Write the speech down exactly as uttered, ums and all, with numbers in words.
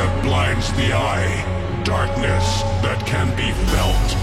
that blinds the eye, darkness that can be felt.